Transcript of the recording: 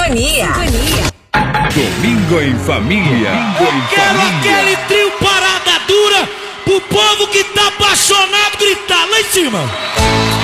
Sintonia. Domingo em família. Quero aquele trio parada dura pro povo que tá apaixonado gritar lá em cima.